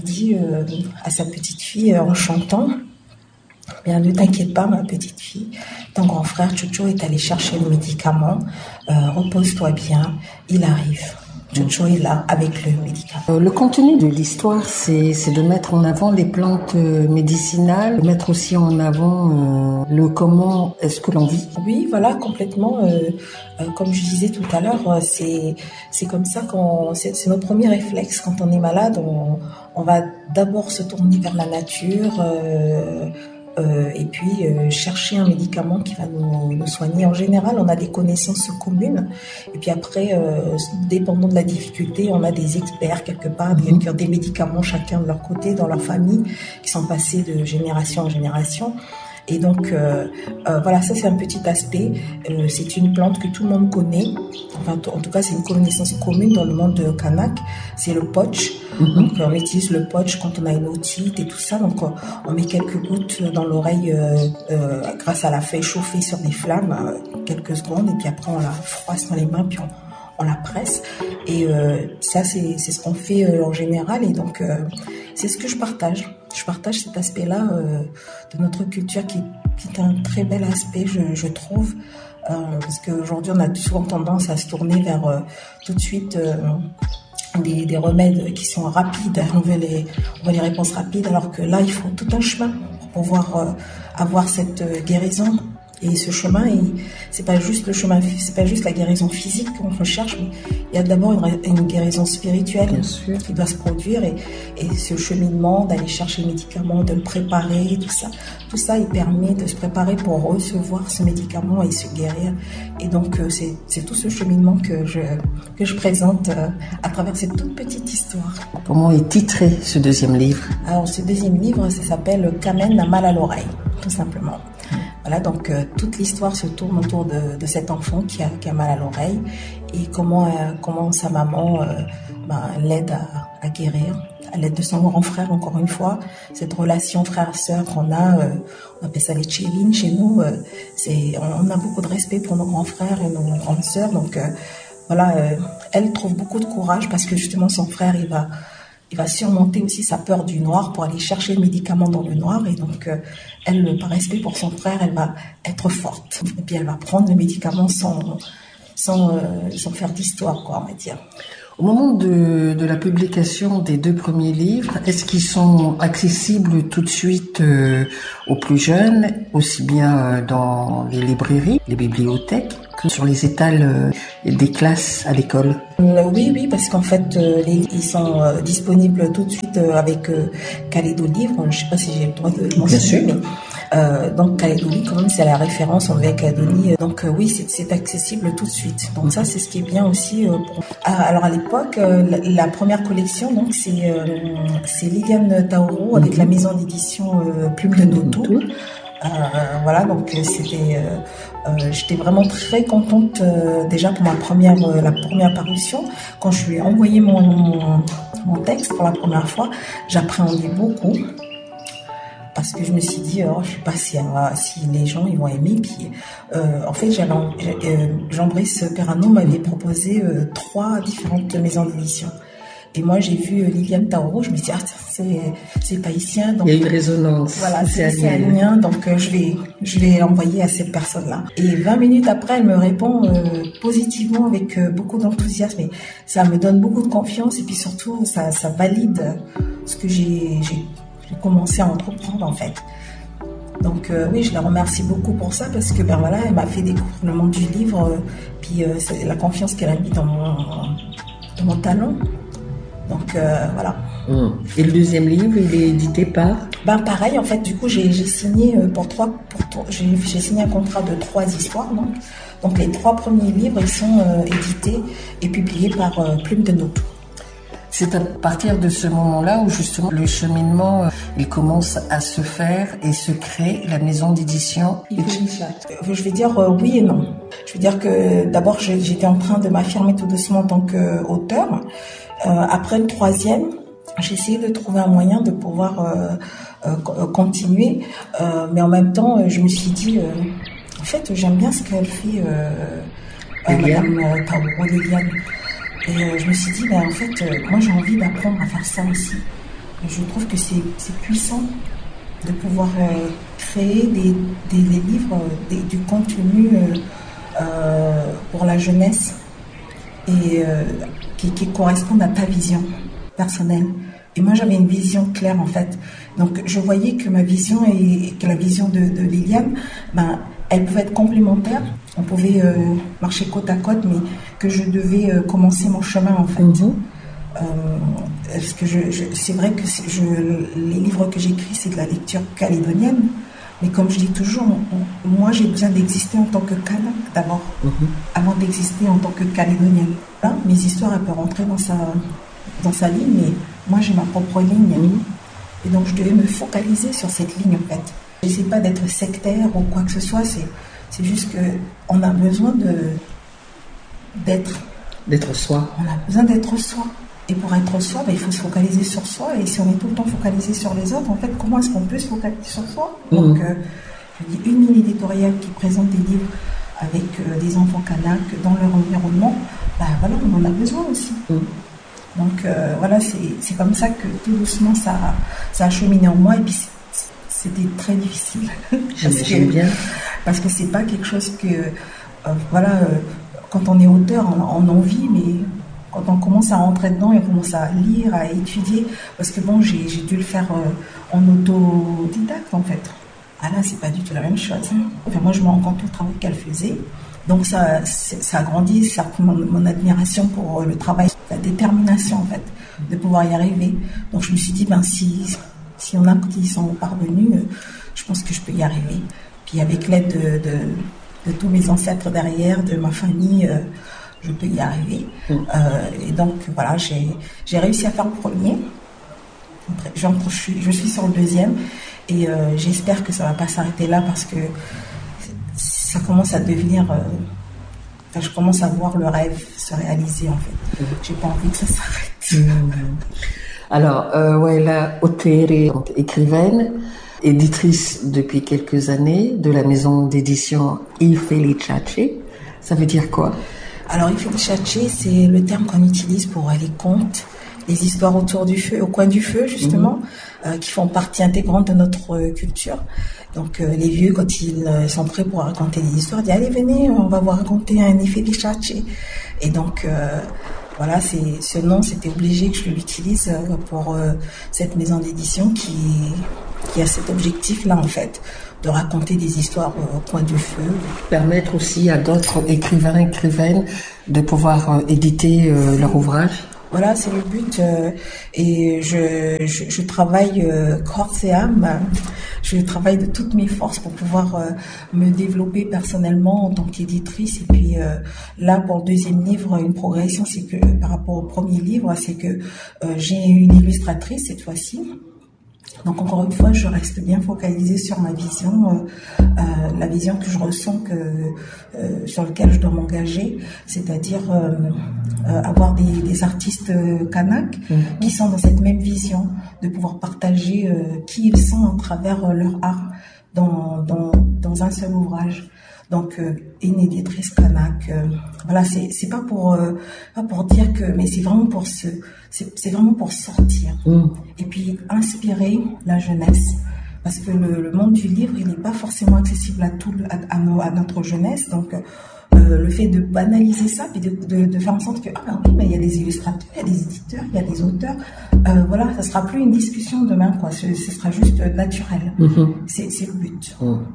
dit à sa petite fille en chantant, bien, ne t'inquiète pas, ma petite fille. Ton grand frère Tchotcho est allé chercher le médicament. Repose-toi bien, il arrive. Tchotcho est là avec le médicament. Le contenu de l'histoire, c'est de mettre en avant les plantes médicinales, mettre aussi en avant le comment est-ce que l'on vit. Oui, voilà, complètement. Comme je disais tout à l'heure, c'est comme ça c'est notre premier réflexe quand on est malade. On va d'abord se tourner vers la nature. Et puis chercher un médicament qui va nous soigner. En général, on a des connaissances communes. Et puis après, dépendant de la difficulté, on a des experts quelque part, qui ont des médicaments chacun de leur côté, dans leur famille, qui sont passés de génération en génération. Et donc, voilà, ça c'est un petit aspect. C'est une plante que tout le monde connaît. Enfin, en tout cas, c'est une connaissance commune dans le monde kanak. C'est le poch. Donc, on utilise le poch quand on a une otite et tout ça. Donc, on met quelques gouttes dans l'oreille grâce à la feuille chauffée sur des flammes, quelques secondes. Et puis après, on la froisse dans les mains, puis on la presse. Et ça, c'est ce qu'on fait en général. Et donc, c'est ce que je partage. Je partage cet aspect-là de notre culture qui est un très bel aspect, je trouve. Parce qu'aujourd'hui, on a souvent tendance à se tourner vers tout de suite des remèdes qui sont rapides. On veut les réponses rapides, alors que là, il faut tout un chemin pour pouvoir avoir cette guérison. Et ce chemin, c'est pas juste le chemin, c'est pas juste la guérison physique qu'on recherche, mais il y a d'abord une guérison spirituelle qui doit se produire, et ce cheminement d'aller chercher le médicament, de le préparer, tout ça, il permet de se préparer pour recevoir ce médicament et se guérir. Et donc c'est tout ce cheminement que je présente à travers cette toute petite histoire. Comment est titré ce deuxième livre? Alors ce deuxième livre, ça s'appelle Kamen a mal à l'oreille, tout simplement. Voilà, donc toute l'histoire se tourne autour de cet enfant qui a mal à l'oreille, et comment sa maman l'aide à guérir, à l'aide de son grand frère, encore une fois. Cette relation frère-sœur qu'on a, on appelle ça les tchélines chez nous. On a beaucoup de respect pour nos grands frères et nos grandes sœurs. Donc voilà, elle trouve beaucoup de courage parce que justement son frère, il va surmonter aussi sa peur du noir pour aller chercher le médicament dans le noir. Et donc, elle, par respect pour son frère, elle va être forte. Et puis, elle va prendre le médicament sans faire d'histoire, quoi, on va dire. Au moment de la publication des 2 premiers livres, est-ce qu'ils sont accessibles tout de suite aux plus jeunes, aussi bien dans les librairies, les bibliothèques, que sur les étals des classes à l'école? Oui, parce qu'en fait, ils sont disponibles tout de suite avec Kalédo Livre. Je ne sais pas si j'ai le droit de le mentionner, mais donc Kalédo Livre, quand même, c'est la référence en Calédonie. Donc oui, c'est accessible tout de suite. Donc ça, c'est ce qui est bien aussi. Alors à l'époque, la première collection, donc c'est Liliane Tauro avec la maison d'édition Plume de Noto. Voilà, donc j'étais vraiment très contente déjà pour la première parution. Quand je lui ai envoyé mon texte pour la première fois, j'appréhendais beaucoup parce que je me suis dit, je sais pas si les gens ils vont aimer. Puis en fait, Jean-Brice Perrano m'avait proposé 3 différentes maisons d'édition. Et moi, j'ai vu Liliane Tauro, je me suis dit, c'est pas haïtien. Donc, il y a une résonance. Voilà, c'est un lien, donc je vais l'envoyer à cette personne-là. Et 20 minutes après, elle me répond positivement avec beaucoup d'enthousiasme. Et ça me donne beaucoup de confiance, et puis surtout, ça valide ce que j'ai commencé à entreprendre, en fait. Donc oui, je la remercie beaucoup pour ça, parce que voilà, elle m'a fait découvrir le monde du livre, puis c'est la confiance qu'elle a mis dans mon talent. Donc voilà. Et le deuxième livre, il est édité par? Pareil, en fait, du coup, j'ai signé j'ai signé un contrat de 3 histoires, non. Donc les 3 premiers livres, ils sont édités et publiés par Plume de Noto. C'est à partir de ce moment-là où justement le cheminement il commence à se faire et se crée la maison d'édition. Je vais dire oui et non. Je veux dire que d'abord j'étais en train de m'affirmer tout doucement en tant qu'auteur. Après le 3e, j'ai essayé de trouver un moyen de pouvoir continuer, mais en même temps je me suis dit en fait j'aime bien ce qu'elle fait Madame Tauro, Liliane. Et je me suis dit, en fait, moi j'ai envie d'apprendre à faire ça aussi. je trouve que c'est puissant de pouvoir créer des livres, du contenu pour la jeunesse et qui correspondent à ta vision personnelle. Et moi, j'avais une vision claire, en fait. Donc, je voyais que ma vision et que la vision de Liliane, ben, elle pouvait être complémentaire. On pouvait marcher côte à côte, mais que je devais commencer mon chemin, en fait. Parce que c'est vrai que les livres que j'écris, c'est de la lecture calédonienne. Mais comme je dis toujours, moi, j'ai besoin d'exister en tant que Kanak, d'abord, avant d'exister en tant que calédonienne. Là, mes histoires, elles peuvent rentrer dans sa ligne, mais moi, j'ai ma propre ligne. Et donc, je devais me focaliser sur cette ligne, en fait. Je n'essaie pas d'être sectaire ou quoi que ce soit, c'est juste qu'on a besoin d'être soi. On a besoin d'être soi. Et pour être soi, il faut se focaliser sur soi. Et si on est tout le temps focalisé sur les autres, en fait, comment est-ce qu'on peut se focaliser sur soi? Donc, je dis une ligne éditoriale qui présente des livres avec des enfants Kanak dans leur environnement, voilà, on en a besoin aussi. Donc, voilà, c'est comme ça que tout doucement, ça a cheminé en moi. Et puis, c'était très difficile. J'imagine bien. Parce que c'est pas quelque chose que, quand on est auteur, on en vit, mais quand on commence à rentrer dedans et on commence à lire, à étudier, parce que bon, j'ai dû le faire en autodidacte, en fait. Ah là, c'est pas du tout la même chose. Enfin, moi, je me rends compte du travail qu'elle faisait. Donc, ça a grandi, ça a pris mon admiration pour le travail, la détermination, en fait, de pouvoir y arriver. Donc, je me suis dit, si y en a qui sont parvenus, je pense que je peux y arriver. Puis, avec l'aide de tous mes ancêtres derrière, de ma famille, je peux y arriver. Et donc, voilà, j'ai réussi à faire le premier. Je suis sur le deuxième. Et j'espère que ça ne va pas s'arrêter là parce que ça commence à devenir... je commence à voir le rêve se réaliser, en fait. J'ai pas envie que ça s'arrête. Alors, Waila Otere, écrivaine, éditrice depuis quelques années de la maison d'édition Il Felicace. Ça veut dire quoi? Alors, Il Felicace, c'est le terme qu'on utilise pour les contes, les histoires autour du feu, au coin du feu, justement, qui font partie intégrante de notre culture. Donc, les vieux, quand ils sont prêts pour raconter des histoires, disent « Allez, venez, on va vous raconter un Il Felicace ». Et donc, voilà, ce nom, c'était obligé que je l'utilise pour cette maison d'édition qui a cet objectif-là, en fait, de raconter des histoires au coin du feu. Permettre aussi à d'autres écrivaines de pouvoir éditer leur ouvrage. Voilà, c'est le but. Et je travaille corps et âme. Je travaille de toutes mes forces pour pouvoir me développer personnellement en tant qu'éditrice. Et puis là, pour le deuxième livre, une progression, c'est que par rapport au premier livre, c'est que j'ai une illustratrice cette fois-ci. Donc encore une fois, je reste bien focalisée sur ma vision, la vision que je ressens, sur laquelle je dois m'engager, c'est-à-dire avoir des artistes Kanak qui sont dans cette même vision, de pouvoir partager qui ils sont à travers leur art dans un seul ouvrage. Donc une éditrice Kanak, voilà, c'est pas pour dire que, mais c'est vraiment pour sortir et puis inspirer la jeunesse, parce que le monde du livre, il n'est pas forcément accessible à notre jeunesse. Donc le fait de banaliser ça, puis de faire en sorte que il y a des illustrateurs, il y a des éditeurs, il y a des auteurs, voilà, ça sera plus une discussion demain, quoi. Ce sera juste naturel. C'est le but.